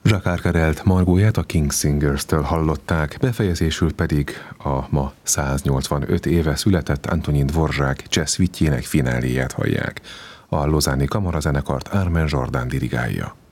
Jacques Arcarelt Margóját a King Singers-től hallották, befejezésül pedig a ma 185 éve született Antonin Dvorak jazz suite-jének fináléját hallják. A Lausanne-i kamarazenekart Armen Jordan dirigálja.